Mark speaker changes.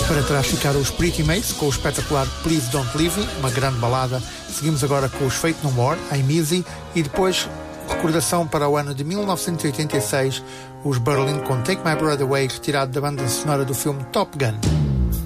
Speaker 1: Para trás ficaram os Pretty Mates com o espetacular Please Don't Leave Me, uma grande balada. Seguimos agora com os Faith No More, I'm Easy, e depois, recordação para o ano de 1986, os Berlin com Take My Breath Away, retirado da banda sonora do filme Top Gun.